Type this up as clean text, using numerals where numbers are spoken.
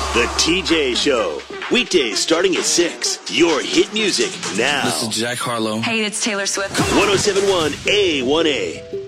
The TJ Show. Weekdays starting at 6. Your hit music now. This is Jack Harlow. Hey, it's Taylor Swift. 1071 A1A.